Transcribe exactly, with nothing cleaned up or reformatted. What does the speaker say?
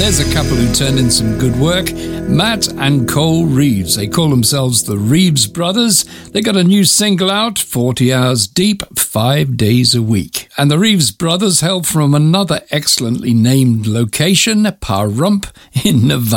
there's a couple who turned in some good work. Matt and Cole Reeves. They call themselves the Reeves Brothers. They got a new single out, forty hours deep, five days a week. And the Reeves Brothers hail from another excellently named location, Pahrump in Nevada.